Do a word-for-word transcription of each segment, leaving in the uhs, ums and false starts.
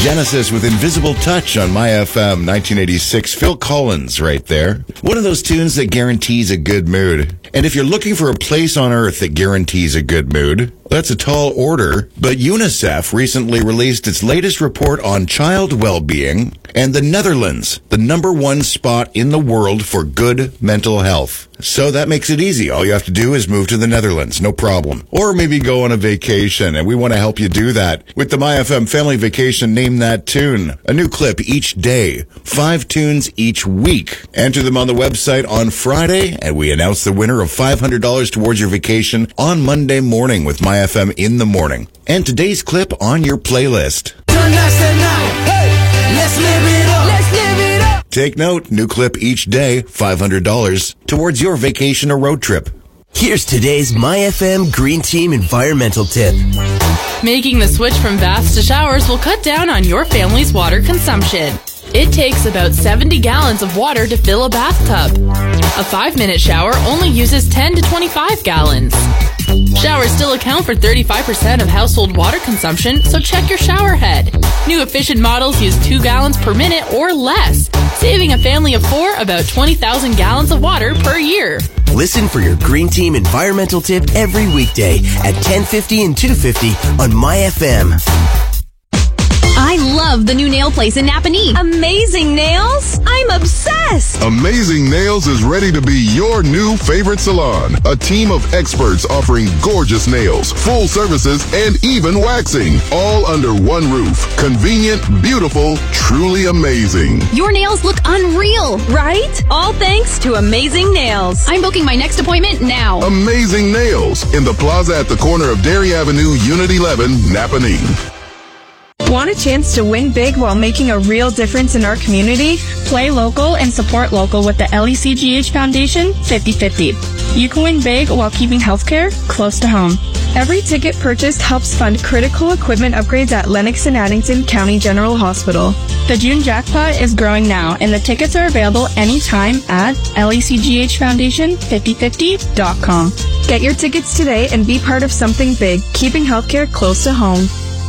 Genesis with Invisible Touch on My F M nineteen eighty-six. Phil Collins right there. One of those tunes that guarantees a good mood. And if you're looking for a place on earth that guarantees a good mood, that's a tall order. But UNICEF recently released its latest report on child well-being, and the Netherlands, the number one spot in the world for good mental health. So that makes it easy. All you have to do is move to the Netherlands, no problem. Or maybe go on a vacation, and we want to help you do that. With the My F M Family Vacation Name That Tune. A new clip each day. Five tunes each week. Enter them on the website on Friday, and we announce the winner of five hundred dollars towards your vacation on Monday morning with My F M in the morning. And today's clip on your playlist. Let's live it up. Let's live it up. Take note, new clip each day, five hundred dollars towards your vacation or road trip. Here's today's My F M Green Team environmental tip. Making the switch from baths to showers will cut down on your family's water consumption. It takes about seventy gallons of water to fill a bathtub. A five-minute shower only uses ten to twenty-five gallons. Showers still account for thirty-five percent of household water consumption, so check your shower head. New efficient models use two gallons per minute or less, saving a family of four about twenty thousand gallons of water per year. Listen for your Green Team environmental tip every weekday at ten fifty and two fifty on My F M. I love the new nail place in Napanee. Amazing Nails? I'm obsessed. Amazing Nails is ready to be your new favorite salon. A team of experts offering gorgeous nails, full services, and even waxing. All under one roof. Convenient, beautiful, truly amazing. Your nails look unreal, right? All thanks to Amazing Nails. I'm booking my next appointment now. Amazing Nails in the plaza at the corner of Dairy Avenue, Unit eleven, Napanee. Want a chance to win big while making a real difference in our community? Play local and support local with the L E C G H Foundation fifty fifty. You can win big while keeping healthcare close to home. Every ticket purchased helps fund critical equipment upgrades at Lennox and Addington County General Hospital. The June jackpot is growing now, and the tickets are available anytime at L E C G H Foundation fifty fifty dot com. Get your tickets today and be part of something big, keeping healthcare close to home.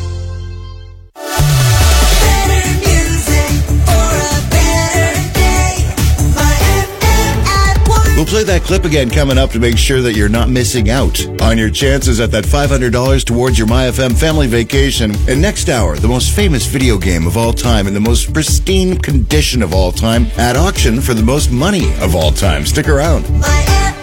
We'll play that clip again coming up to make sure that you're not missing out on your chances at that five hundred dollars towards your My F M family vacation. And next hour, the most famous video game of all time in the most pristine condition of all time at auction for the most money of all time. Stick around.